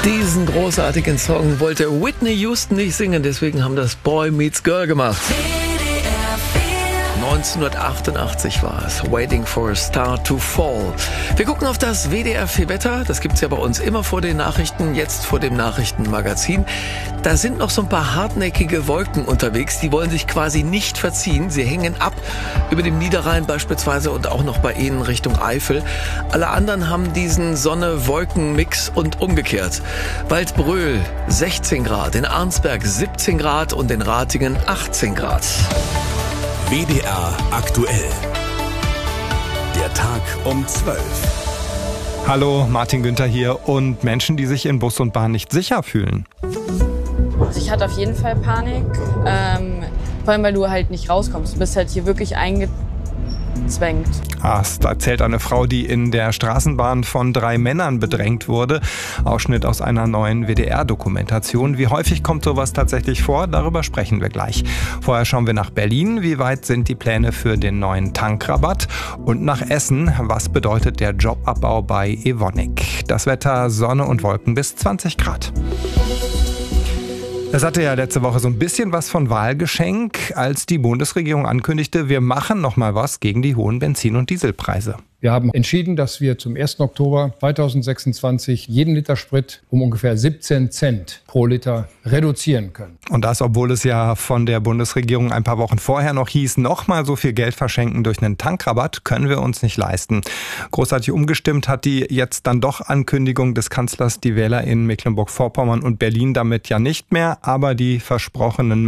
Diesen großartigen Song wollte Whitney Houston nicht singen, deswegen haben das Boy Meets Girl gemacht. 1988 war es. Waiting for a Star to Fall. Wir gucken auf das WDR 4 Wetter. Das gibt's ja bei uns immer vor den Nachrichten, jetzt vor dem Nachrichtenmagazin. Da sind noch so ein paar hartnäckige Wolken unterwegs. Die wollen sich quasi nicht verziehen. Sie hängen ab über dem Niederrhein beispielsweise und auch noch bei Ihnen Richtung Eifel. Alle anderen haben diesen Sonne-Wolken-Mix und umgekehrt. Waldbröl 16 Grad, in Arnsberg 17 Grad und in Ratingen 18 Grad. WDR aktuell. Der Tag um 12. Hallo, Martin Günther hier. Und Menschen, die sich in Bus und Bahn nicht sicher fühlen. Also ich hatte auf jeden Fall Panik, vor allem weil du halt nicht rauskommst. Du bist halt hier wirklich eingezwängt. Das erzählt eine Frau, die in der Straßenbahn von 3 Männern bedrängt wurde. Ausschnitt aus einer neuen WDR-Dokumentation. Wie häufig kommt sowas tatsächlich vor? Darüber sprechen wir gleich. Vorher schauen wir nach Berlin. Wie weit sind die Pläne für den neuen Tankrabatt? Und nach Essen. Was bedeutet der Jobabbau bei Evonik? Das Wetter, Sonne und Wolken bis 20 Grad. Es hatte ja letzte Woche so ein bisschen was von Wahlgeschenk, als die Bundesregierung ankündigte, wir machen noch mal was gegen die hohen Benzin- und Dieselpreise. Wir haben entschieden, dass wir zum 1. Oktober 2026 jeden Liter Sprit um ungefähr 17 Cent pro Liter reduzieren können. Und das, obwohl es ja von der Bundesregierung ein paar Wochen vorher noch hieß, noch mal so viel Geld verschenken durch einen Tankrabatt können wir uns nicht leisten. Großartig umgestimmt hat die jetzt dann doch Ankündigung des Kanzlers die Wähler in Mecklenburg-Vorpommern und Berlin damit ja nicht mehr, aber die versprochenen